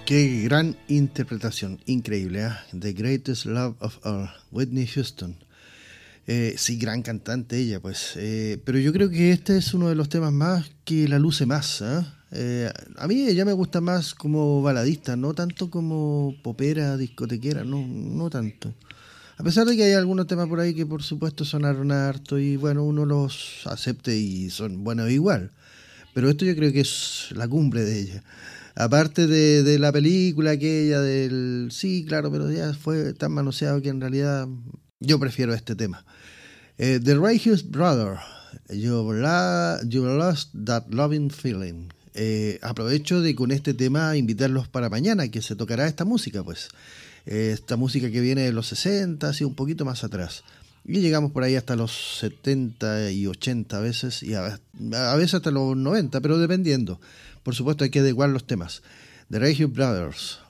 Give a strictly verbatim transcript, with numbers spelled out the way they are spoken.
Qué gran interpretación, increíble, ¿eh? The Greatest Love of All, Whitney Houston. Eh, sí, gran cantante ella, pues. Eh, pero yo creo que este es uno de los temas más que la luce más. ¿eh? Eh, a mí ella me gusta más como baladista, no tanto como popera, discotequera, no, no tanto. A pesar de que hay algunos temas por ahí que por supuesto sonaron harto y bueno, uno los acepte y son buenos igual. Pero esto yo creo que es la cumbre de ella. Aparte de, de la película aquella del... Sí, claro, pero ya fue tan manoseado que en realidad yo prefiero este tema. Eh, The Righteous Brother, you, la, you Lost That Loving Feeling. Eh, aprovecho de con este tema invitarlos para mañana, que se tocará esta música, pues. Eh, esta música que viene de los sesenta y un poquito más atrás. Y llegamos por ahí hasta los setenta y ochenta a veces, y a, a veces hasta los noventa, pero dependiendo. Por supuesto hay que adecuar los temas. The Righteous Brothers.